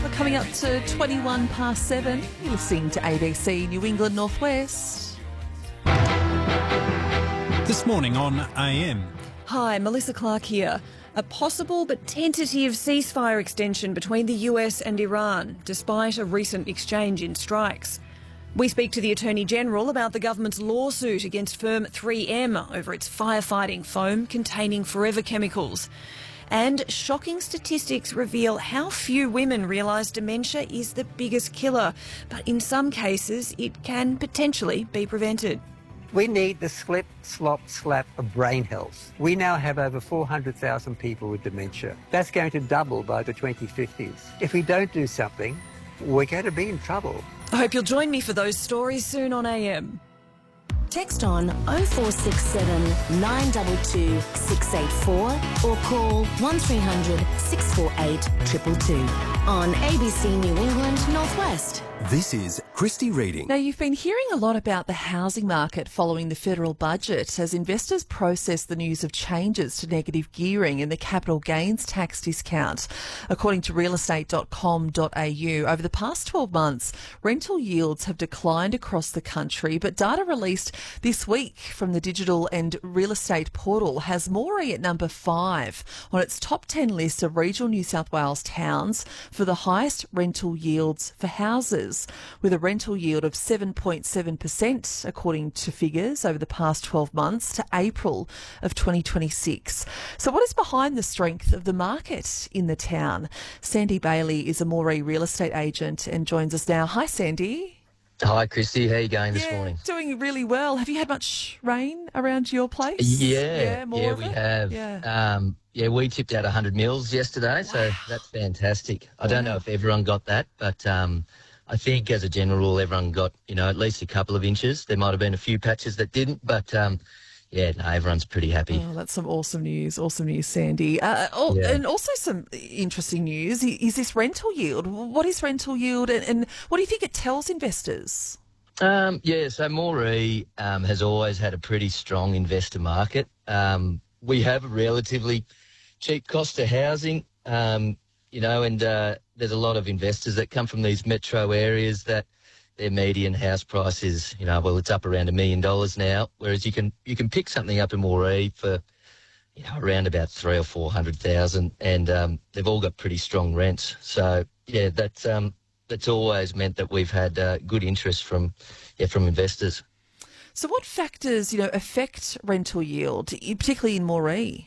We're coming up to 21 past 7. You're listening to ABC New England Northwest. This morning on AM. Hi, Melissa Clark here. A possible but tentative ceasefire extension between the US and Iran, despite a recent exchange in strikes. We speak to the Attorney General about the government's lawsuit against firm 3M over its firefighting foam containing forever chemicals. And shocking statistics reveal how few women realise dementia is the biggest killer, but in some cases it can potentially be prevented. We need the slip, slop, slap of brain health. We now have over 400,000 people with dementia. That's going to double by the 2050s. If we don't do something, we're going to be in trouble. I hope you'll join me for those stories soon on AM. Text on 0467 922 684 or call 1300 648 222 on ABC New England Northwest. This is Christy Reading. Now, you've been hearing a lot about the housing market following the federal budget as investors process the news of changes to negative gearing and the capital gains tax discount. According to realestate.com.au, over the past 12 months, rental yields have declined across the country, but data released this week from the digital and real estate portal has Moree at number 5 on its top 10 list of regional New South Wales towns for the highest rental yields for houses, with a rental yield of 7.7%, according to figures over the past 12 months to April of 2026. So what is behind the strength of the market in the town? Sandy Bailey is a Moree real estate agent and joins us now. Hi, Sandy. Hi, Christy. How are you going this morning? Doing really well. Have you had much rain around your place? Yeah, more of we it? have. We tipped out 100 mils yesterday, so that's fantastic. I don't know if everyone got that, but I think as a general rule, everyone got, at least a couple of inches. There might have been a few patches that didn't, but everyone's pretty happy. Oh, that's some awesome news. Awesome news, Sandy. And also some interesting news is this rental yield. What is rental yield and what do you think it tells investors? So Moree has always had a pretty strong investor market. We have a relatively cheap cost of housing, and there's a lot of investors that come from these metro areas that their median house price is, it's up around $1 million now, whereas you can pick something up in Moree for, around about 300,000 or 400,000, and they've all got pretty strong rents. So that's always meant that we've had good interest from investors. So what factors, affect rental yield, particularly in Moree?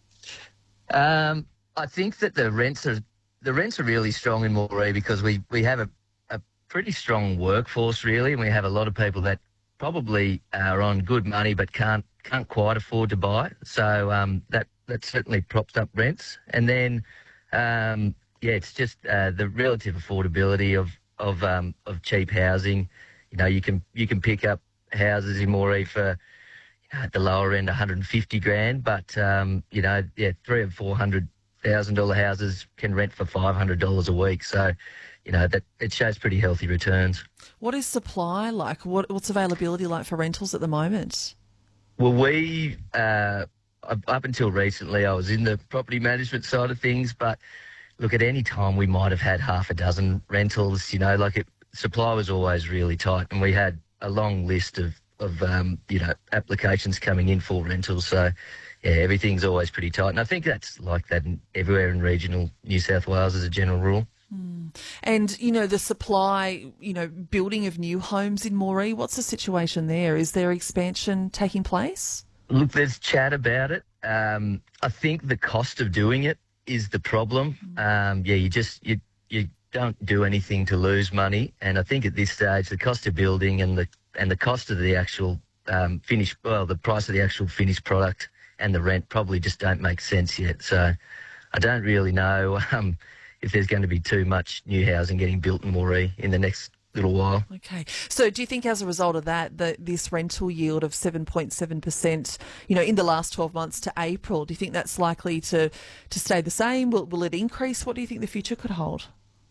I think that the rents are really strong in Moree because we have a pretty strong workforce, really, and we have a lot of people that probably are on good money but can't quite afford to buy. So that certainly props up rents. And then it's just the relative affordability of cheap housing. You can pick up houses in Moree for at the lower end $150,000, but $300,000 or $400,000 houses can rent for $500 a week. So that it shows pretty healthy returns. What is supply like? What's availability like for rentals at the moment? Well, we up until recently, I was in the property management side of things, but look, at any time we might have had half a dozen rentals. Supply was always really tight, and we had a long list of applications coming in for rentals. So everything's always pretty tight, and I think that's like that everywhere in regional New South Wales as a general rule. And, the supply, building of new homes in Moree, what's the situation there? Is there expansion taking place? Look, there's chat about it. I think the cost of doing it is the problem. You don't do anything to lose money. And I think at this stage, the cost of building and the cost of the actual the price of the actual finished product and the rent probably just don't make sense yet. So I don't really know if there's going to be too much new housing getting built in Moree in the next little while. Okay. So do you think as a result of that, this rental yield of 7.7%, in the last 12 months to April, do you think that's likely to stay the same? Will it increase? What do you think the future could hold?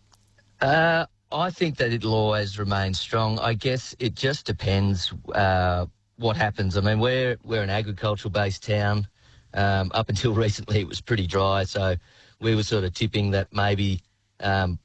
I think that it'll always remain strong. I guess it just depends what happens. I mean, we're an agricultural-based town. Up until recently, it was pretty dry, so we were sort of tipping that maybe